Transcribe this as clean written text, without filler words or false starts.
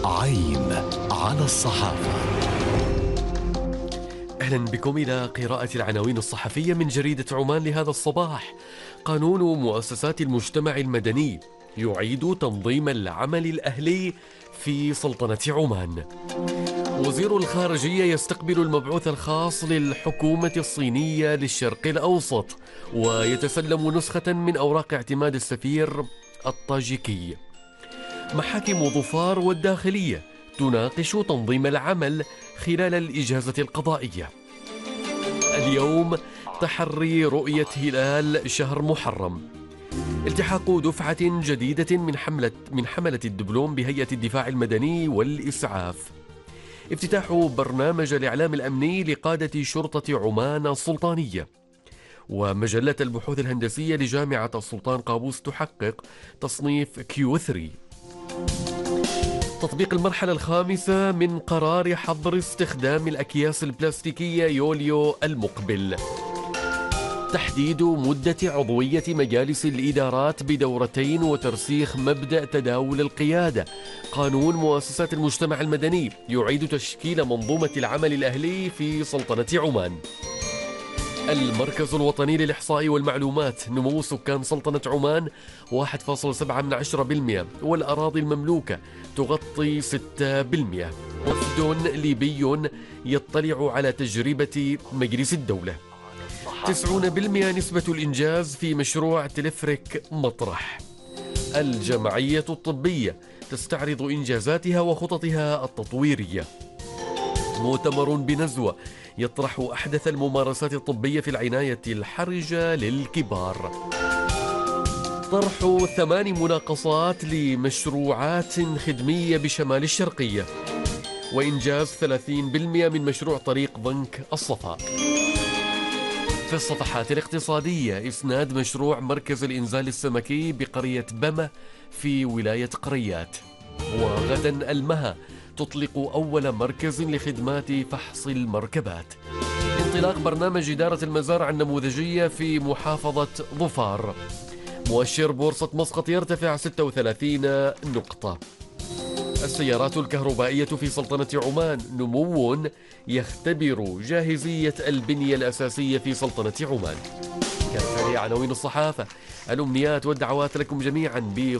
عين على الصحافة. أهلا بكم إلى قراءة العناوين الصحفية من جريدة عمان لهذا الصباح. قانون مؤسسات المجتمع المدني يعيد تنظيم العمل الأهلي في سلطنة عمان. وزير الخارجية يستقبل المبعوث الخاص للحكومة الصينية للشرق الأوسط ويتسلم نسخة من أوراق اعتماد السفير الطاجيكي. محاكم ظفار والداخلية تناقش تنظيم العمل خلال الإجازة القضائية. اليوم تحري رؤية هلال شهر محرم. التحاق دفعة جديدة من حملة الدبلوم بهيئة الدفاع المدني والإسعاف. افتتاح برنامج الإعلام الأمني لقادة شرطة عمان السلطانية. ومجلة البحوث الهندسية لجامعة السلطان قابوس تحقق تصنيف Q3. تطبيق المرحلة الخامسة من قرار حظر استخدام الأكياس البلاستيكية يوليو المقبل. تحديد مدة عضوية مجالس الإدارات بدورتين وترسيخ مبدأ تداول القيادة. قانون مؤسسات المجتمع المدني يعيد تشكيل منظومة العمل الأهلي في سلطنة عمان. المركز الوطني للإحصاء والمعلومات نمو سكان سلطنة عمان 1.7% والأراضي المملوكة تغطي 6%. وفد ليبي يطلع على تجربة مجلس الدولة. 90% نسبة الإنجاز في مشروع تلفريك مطرح. الجمعية الطبية تستعرض إنجازاتها وخططها التطويرية. مؤتمر بنزوة يطرح أحدث الممارسات الطبية في العناية الحرجة للكبار. طرح 8 مناقصات لمشروعات خدمية بشمال الشرقية. وإنجاز 30% من مشروع طريق بنك الصفاء. في الصفحات الاقتصادية إسناد مشروع مركز الإنزال السمكي بقرية بمة في ولاية قريات. وغدا المها تطلق أول مركز لخدمات فحص المركبات. انطلاق برنامج إدارة المزارع النموذجية في محافظة ظفار. مؤشر بورصة مسقط يرتفع 36 نقطة. السيارات الكهربائية في سلطنة عمان نمو يختبر جاهزية البنية الأساسية في سلطنة عمان. كانت هذه عناوين الصحافة. الأمنيات والدعوات لكم جميعا